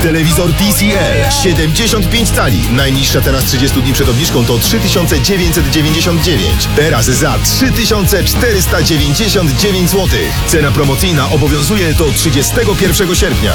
Telewizor TCL 75 cali. Najniższa teraz 30 dni przed obniżką to 3999. Teraz za 3499 zł. Cena promocyjna obowiązuje do 31 sierpnia.